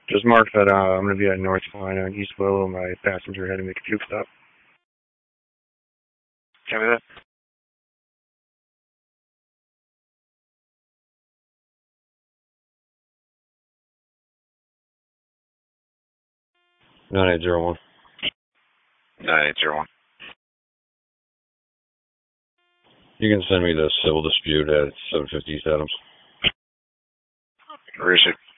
Just mark that I'm going to be at North Carolina and East Willow. My passenger had to make a puke stop. Copy that. Nine 9801. 9801. You can send me the civil dispute at 750 East Adams. Where is it?